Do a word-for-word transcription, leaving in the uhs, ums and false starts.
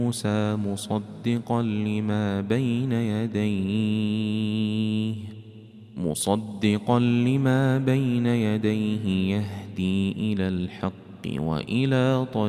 موسى مصدقا لما بين يديه مصدقا لما بين يديه يهدي إلى الحق وإلى طريق